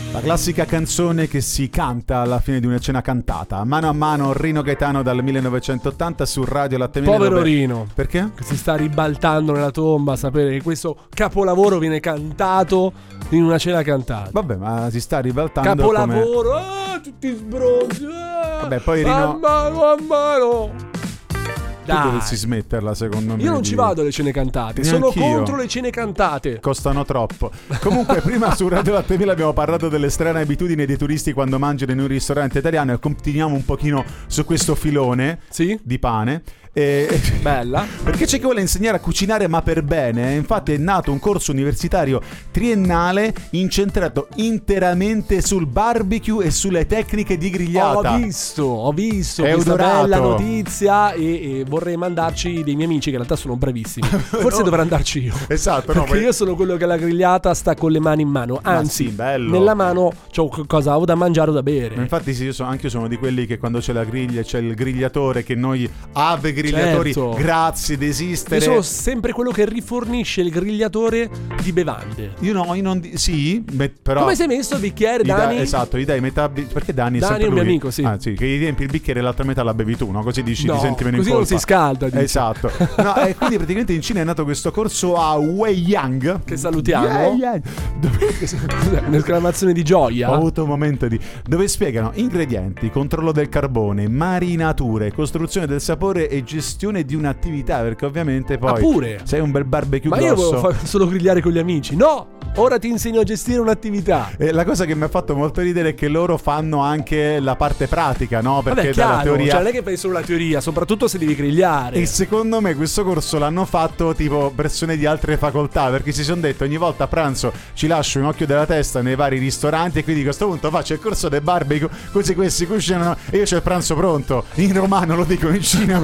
La classica canzone che si canta alla fine di una cena cantata. Mano a mano, Rino Gaetano dal 1980 su Radio Latte Miele. Povero Rino. Perché? Che si sta ribaltando nella tomba a sapere che questo capolavoro viene cantato in una cena cantata. Vabbè, ma si sta ribaltando. Capolavoro, tutti sbronzi. Vabbè, poi Rino. A mano. Tu dovresti smetterla, secondo me. Io non ci vado alle cene cantate. Sono contro le cene cantate. Costano troppo. Comunque, prima su Radio Latte Miele abbiamo parlato delle strane abitudini dei turisti quando mangiano in un ristorante italiano, e continuiamo un pochino su questo filone di pane. Bella. Perché c'è chi vuole insegnare a cucinare ma per bene. Infatti è nato un corso universitario triennale incentrato interamente sul barbecue e sulle tecniche di grigliata. Ho visto è questa odorato. bella notizia e vorrei mandarci dei miei amici che in realtà sono bravissimi. Forse dovrei andarci io. Esatto, perché io sono quello che la grigliata sta con le mani in mano. Anzi, sì, bello. nella mano c'ho qualcosa o da mangiare o da bere. Ma infatti sì, anche io sono di quelli che quando c'è la griglia c'è il grigliatore, che noi grigliatori, certo. Grazie d'esistere. Io sono sempre quello che rifornisce il grigliatore di bevande. Io non sì, però come sei messo il bicchiere, Dani? Esatto, gli dai metà perché Dani è un mio amico, sì. Sì, che gli riempi il bicchiere e l'altra metà la bevi tu, no? Così dici ti senti meno in colpa. Così non si scalda, dici. Esatto. No, e quindi praticamente in Cina è nato questo corso a Weiyang, che salutiamo. Un'esclamazione di gioia. Ho avuto un momento dove spiegano ingredienti, controllo del carbone, marinature, costruzione del sapore e gestione di un'attività, perché ovviamente poi pure sei un bel barbecue ma grosso. Io volevo solo grigliare con gli amici. No, ora ti insegno a gestire un'attività. E la cosa che mi ha fatto molto ridere è che loro fanno anche la parte pratica, no? Perché vabbè, chiaro, dalla teoria, cioè non è che fai solo la teoria, soprattutto se devi grigliare. E secondo me questo corso l'hanno fatto tipo persone di altre facoltà, perché si sono detto ogni volta a pranzo ci lascio un occhio della testa nei vari ristoranti, e quindi a questo punto faccio il corso del barbecue, così questi cucinano e io c'ho il pranzo pronto. In romano lo dico, in Cina.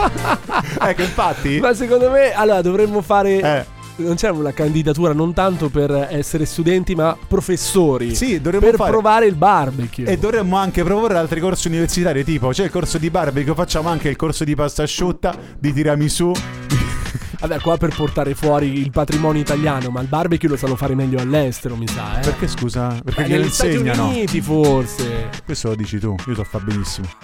Ecco, infatti. Ma secondo me allora dovremmo fare non c'è una candidatura non tanto per essere studenti ma professori. Sì, dovremmo provare il barbecue. E dovremmo anche proporre altri corsi universitari, tipo c'è il corso di barbecue, facciamo anche il corso di pasta asciutta, di tiramisù. Vabbè, qua per portare fuori il patrimonio italiano, ma il barbecue lo sanno fare meglio all'estero, mi sa. Perché scusa? Perché negli Stati Uniti forse. Questo lo dici tu, io so fa benissimo.